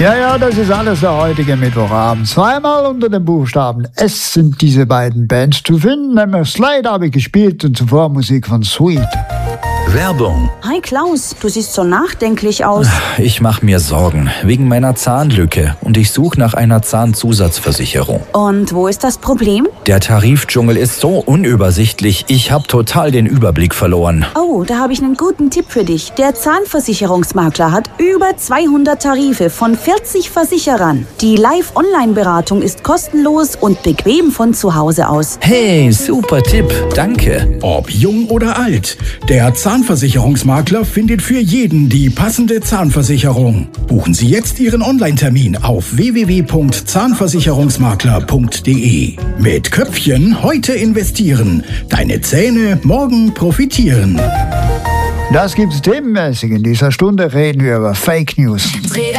Ja, das ist alles der heutige Mittwochabend. Zweimal unter dem Buchstaben S sind diese beiden Bands zu finden. Nämlich Slade habe ich gespielt und zuvor Musik von Sweet. Werbung. Hi Klaus, du siehst so nachdenklich aus. Ich mache mir Sorgen wegen meiner Zahnlücke und ich suche nach einer Zahnzusatzversicherung. Und wo ist das Problem? Der Tarifdschungel ist so unübersichtlich, ich habe total den Überblick verloren. Oh, da habe ich einen guten Tipp für dich. Der Zahnversicherungsmakler hat über 200 Tarife von 40 Versicherern. Die Live-Online-Beratung ist kostenlos und bequem von zu Hause aus. Hey, super Tipp, danke. Ob jung oder alt, der Zahnversicherungsmakler findet für jeden die passende Zahnversicherung. Buchen Sie jetzt Ihren Online-Termin auf www.zahnversicherungsmakler.de. Mit Köpfchen heute investieren. Deine Zähne morgen profitieren. Das gibt's themenmäßig. In dieser Stunde reden wir über Fake News.